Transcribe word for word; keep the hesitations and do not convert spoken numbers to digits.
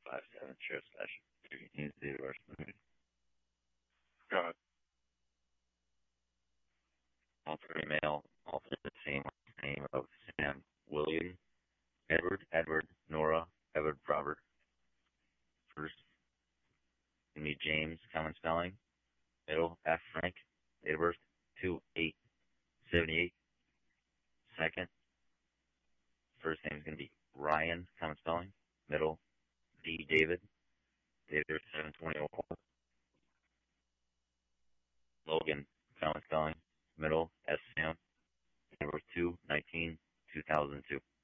five seven sheriff slash thirteen zero. Got it. All three male, all three the same last name of Sam William, Edward, Edward, Nora, Edward, Robert. First, give me James, common spelling. Middle, F. Frank, date of birth, two eight seventy-eight. Second, first name is going to be Ryan, common spelling. Middle, D. David, date of birth, seven twenty oh four. Logan, common spelling. Middle, S. Sam, date of birth, two nineteen two thousand two.